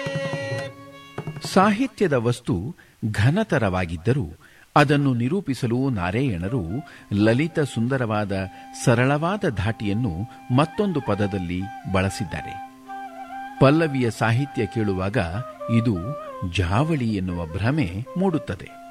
ಸಾಹಿತ್ಯದ ವಸ್ತು ಘನತರವಾಗಿದ್ದರೂ ಅದನ್ನು ನಿರೂಪಿಸಲು ನಾರಾಯಣರು ಲಲಿತ ಸುಂದರವಾದ ಸರಳವಾದ ಧಾಟಿಯನ್ನು ಮತ್ತೊಂದು ಪದದಲ್ಲಿ ಬಳಸಿದ್ದಾರೆ. ಪಲ್ಲವಿಯ ಸಾಹಿತ್ಯ ಕೇಳುವಾಗ ಇದು ಜಾವಳಿ ಎನ್ನುವ ಭ್ರಮೆ ಮೂಡುತ್ತದೆ.